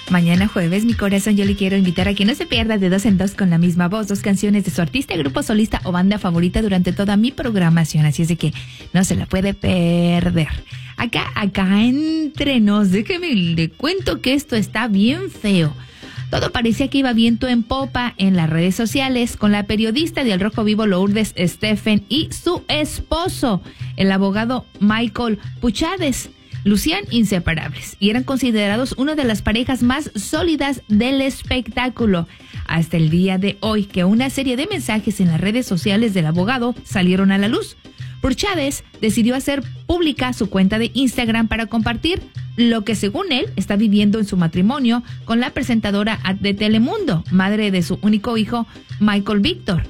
Mañana jueves, mi corazón, yo le quiero invitar a que no se pierda de 2 en 2 con la misma voz, 2 canciones de su artista, grupo solista o banda favorita durante toda mi programación. Así es de que no se la puede perder. Acá entre nos, déjeme le cuento que esto está bien feo. Todo parecía que iba viento en popa en las redes sociales con la periodista de Al Rojo Vivo Lourdes Stephen y su esposo, el abogado Michael Puchades. Lucían inseparables y eran considerados una de las parejas más sólidas del espectáculo. Hasta el día de hoy, que una serie de mensajes en las redes sociales del abogado salieron a la luz. Puchades decidió hacer pública su cuenta de Instagram para compartir lo que según él está viviendo en su matrimonio con la presentadora de Telemundo, madre de su único hijo, Michael Víctor.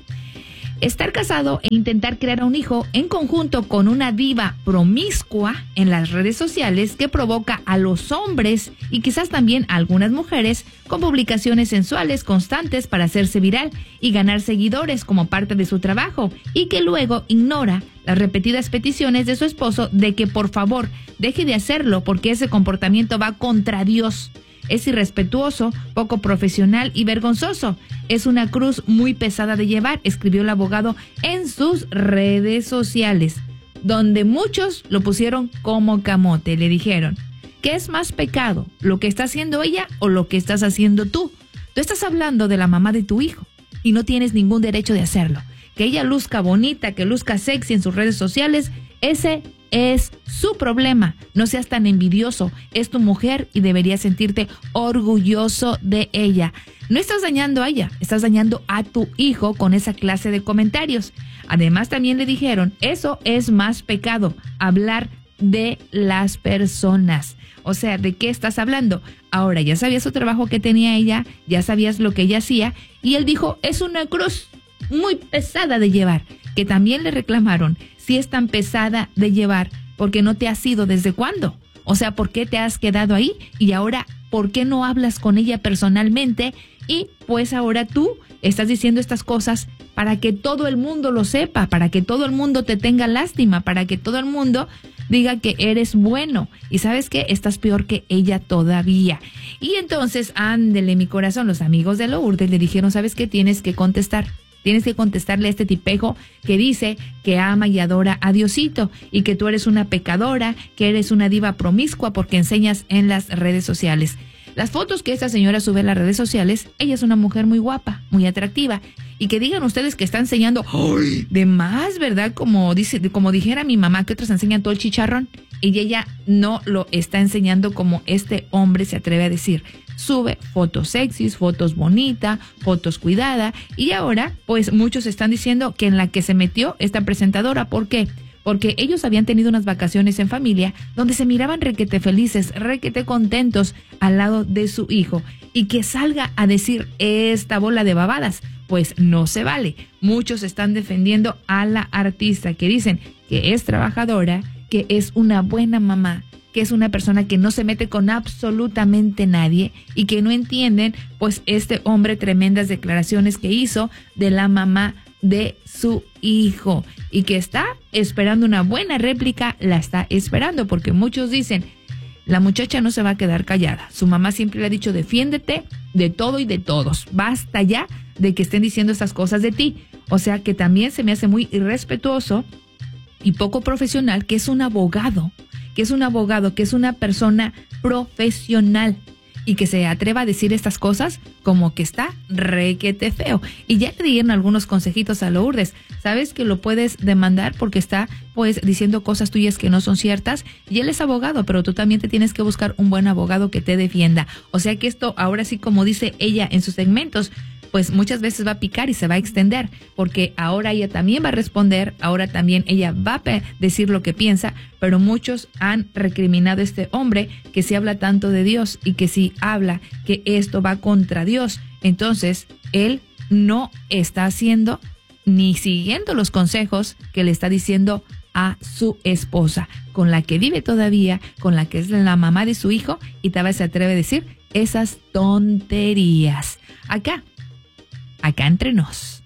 Estar casado e intentar crear un hijo en conjunto con una diva promiscua en las redes sociales que provoca a los hombres y quizás también a algunas mujeres con publicaciones sensuales constantes para hacerse viral y ganar seguidores como parte de su trabajo, y que luego ignora las repetidas peticiones de su esposo de que por favor deje de hacerlo porque ese comportamiento va contra Dios. Es irrespetuoso, poco profesional y vergonzoso. Es una cruz muy pesada de llevar, escribió el abogado en sus redes sociales, donde muchos lo pusieron como camote. Le dijeron, ¿qué es más pecado? ¿Lo que está haciendo ella o lo que estás haciendo tú? Tú estás hablando de la mamá de tu hijo y no tienes ningún derecho de hacerlo. Que ella luzca bonita, que luzca sexy en sus redes sociales, ese es su problema. No seas tan envidioso. Es tu mujer y deberías sentirte orgulloso de ella. No estás dañando a ella, estás dañando a tu hijo con esa clase de comentarios. Además, también le dijeron, eso es más pecado, hablar de las personas. O sea, ¿de qué estás hablando? Ahora, ya sabías su trabajo que tenía ella, ya sabías lo que ella hacía, y él dijo, es una cruz muy pesada de llevar, que también le reclamaron, si es tan pesada de llevar, ¿por qué no te has ido? ¿Desde cuándo? O sea, ¿por qué te has quedado ahí? Y ahora, ¿por qué no hablas con ella personalmente? Y pues ahora tú estás diciendo estas cosas para que todo el mundo lo sepa, para que todo el mundo te tenga lástima, para que todo el mundo diga que eres bueno. Y ¿sabes qué? Estás peor que ella todavía. Y entonces, ándele, mi corazón, los amigos de Lourdes le dijeron, ¿sabes qué? Tienes que contestar. Tienes que contestarle a este tipejo que dice que ama y adora a Diosito y que tú eres una pecadora, que eres una diva promiscua porque enseñas en las redes sociales. Las fotos que esta señora sube en las redes sociales, ella es una mujer muy guapa, muy atractiva. Y que digan ustedes que está enseñando de más, ¿verdad? Como dijera mi mamá, que otros enseñan todo el chicharrón. Y ella no lo está enseñando como este hombre se atreve a decir. Sube fotos sexys, fotos bonitas, fotos cuidada. Y ahora, pues muchos están diciendo que en la que se metió esta presentadora. ¿Por qué? Porque ellos habían tenido unas vacaciones en familia donde se miraban requete felices, requete contentos al lado de su hijo. Y que salga a decir esta bola de babadas, pues no se vale. Muchos están defendiendo a la artista, que dicen que es trabajadora, que es una buena mamá, que es una persona que no se mete con absolutamente nadie y que no entienden, pues, este hombre tremendas declaraciones que hizo de la mamá de su hijo y que está esperando una buena réplica, la está esperando, porque muchos dicen, la muchacha no se va a quedar callada. Su mamá siempre le ha dicho, defiéndete de todo y de todos. Basta ya de que estén diciendo estas cosas de ti. O sea que también se me hace muy irrespetuoso y poco profesional que es un abogado, que es una persona profesional y que se atreva a decir estas cosas como que está requete feo. Y ya le dieron algunos consejitos a Lourdes. Sabes que lo puedes demandar porque está pues diciendo cosas tuyas que no son ciertas y él es abogado, pero tú también te tienes que buscar un buen abogado que te defienda. O sea que esto ahora sí, como dice ella en sus segmentos, pues muchas veces va a picar y se va a extender, porque ahora ella también va a responder, ahora también ella va a decir lo que piensa, pero muchos han recriminado a este hombre que si habla tanto de Dios y que si habla que esto va contra Dios, entonces él no está haciendo ni siguiendo los consejos que le está diciendo a su esposa, con la que vive todavía, con la que es la mamá de su hijo, y tal vez se atreve a decir esas tonterías. Acá entre nos.